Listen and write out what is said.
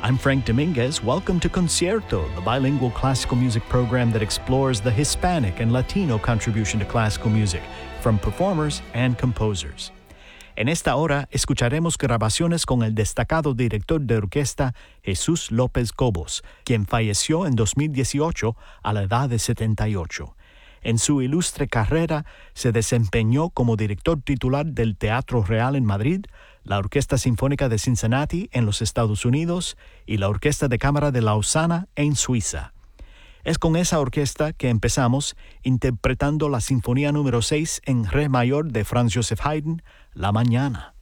I'm Frank Dominguez. Welcome to Concierto, the bilingual classical music program that explores the Hispanic and Latino contribution to classical music from performers and composers. En esta hora escucharemos grabaciones con el destacado director de orquesta Jesús López Cobos, quien falleció en 2018 a la edad de 78. En su ilustre carrera se desempeñó como director titular del Teatro Real en Madrid, la Orquesta Sinfónica de Cincinnati en los Estados Unidos y la Orquesta de Cámara de Lausana en Suiza. Es con esa orquesta que empezamos interpretando la Sinfonía número 6 en Re mayor de Franz Joseph Haydn, La Mañana.